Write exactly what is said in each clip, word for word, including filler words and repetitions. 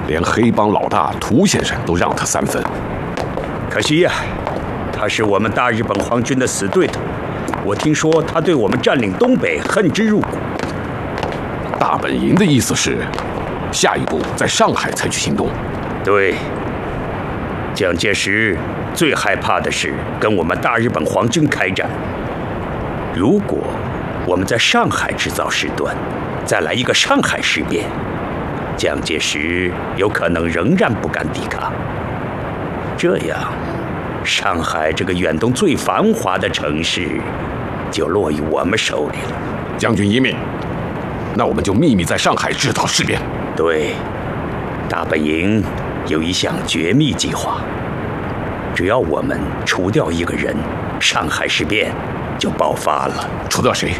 连黑帮老大涂先生都让他三分。 可惜呀、啊，他是我们大日本皇军的死对头。我听说他对我们占领东北恨之入骨。 大本营的意思是，下一步在上海采取行动。 对，蒋介石最害怕的是跟我们大日本皇军开战。如果我们在上海制造事端，再来一个上海事变，蒋介石有可能仍然不敢抵抗。这样，上海这个远东最繁华的城市就落于我们手里了。 将军英明，那我们就秘密在上海制造事变。 对，大本营有一项绝密计划，只要我们除掉一个人，上海事变就爆发了。 除掉谁？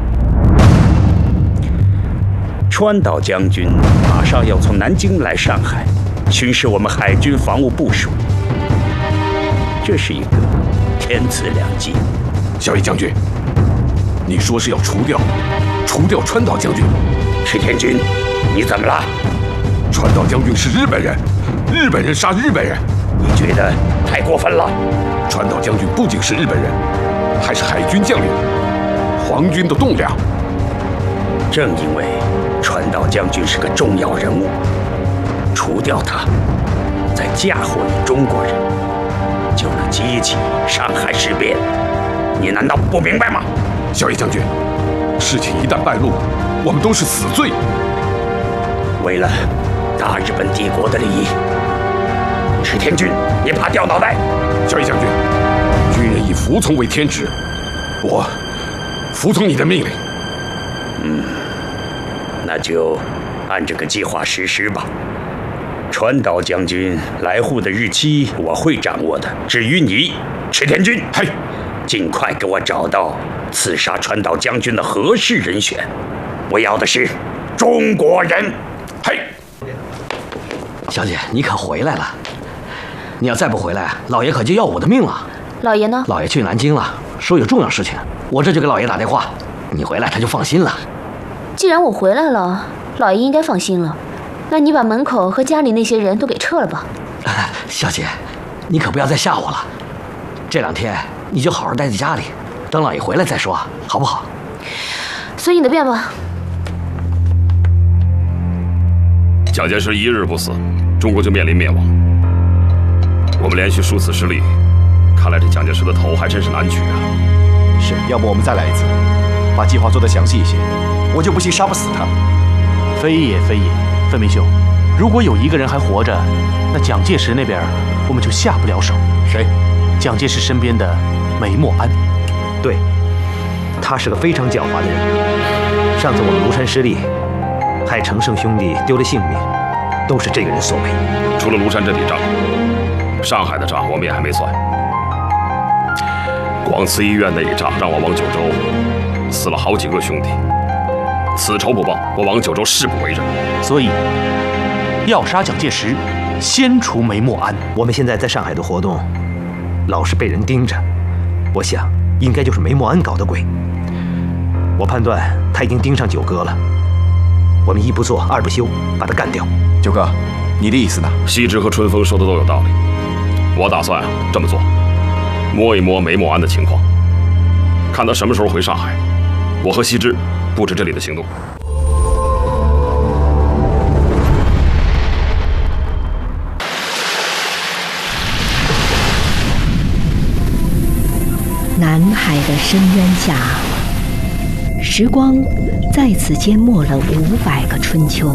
川岛将军马上要从南京来上海，巡视我们海军防务部署。这是一个天赐良机。 小野将军，你说是要除掉除掉川岛将军？ 池田君，你怎么了？ 川岛将军是日本人，日本人杀日本人， 你觉得太过分了？ 川岛将军不仅是日本人，还是海军将领，皇军的栋梁。 正因为川岛将军是个重要人物，除掉他，再嫁祸于中国人，就能激起上海事变。你难道不明白吗？ 小野将军，事情一旦败露，我们都是死罪。 为了大日本帝国的利益，池田君，你怕掉脑袋？ 小野将军，军人以服从为天职，我服从你的命令。 嗯，那就按这个计划实施吧。川岛将军来沪的日期我会掌握的。至于你，池田君， 嘿， 尽快给我找到刺杀川岛将军的合适人选。我要的是中国人。嘿， 小姐，你可回来了。你要再不回来，老爷可就要我的命了。 老爷呢？ 老爷去南京了，说有重要事情。我这就给老爷打电话，你回来他就放心了。 既然我回来了，老爷应该放心了。那你把门口和家里那些人都给撤了吧。 啊、小姐，你可不要再吓我了。这两天你就好好待在家里，等老爷回来再说，好不好？ 随你的便吧。 蒋介石一日不死，中国就面临灭亡。我们连续数次失利，看来这蒋介石的头还真是难取啊。 是，要不我们再来一次，把计划做得详细一些，我就不信杀不死他。 非也非也，分明兄，如果有一个人还活着，那蒋介石那边我们就下不了手。 谁？ 蒋介石身边的梅默庵。 对，他是个非常狡猾的人。上次我们庐山失利，害程胜兄弟丢了性命，都是这个人所为。 除了庐山这笔账，上海的账我们也还没算。广慈医院那一仗让我王九州死了好几个兄弟，此仇不报，我王九州誓不为人。 所以要杀蒋介石，先除梅默庵。 我们现在在上海的活动，老是被人盯着，我想应该就是梅默庵搞的鬼。我判断他已经盯上九哥了，我们一不做二不休，把他干掉。 九哥，你的意思呢？ 羲之和春风说的都有道理，我打算这么做，摸一摸梅默庵的情况，看他什么时候回上海，我和羲之布置这里的行动。 南海的深渊下，时光在此淹没了五百个春秋。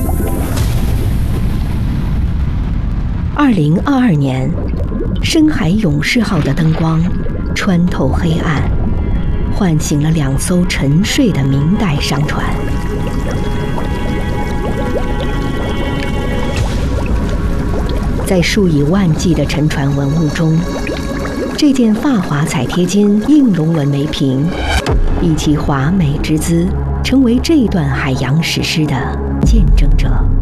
二零二二年，深海勇士号的灯光穿透黑暗，唤醒了两艘沉睡的明代商船。在数以万计的沉船文物中，这件发华彩贴金映龙纹梅瓶，以其华美之姿，成为这段海洋史诗的见证者。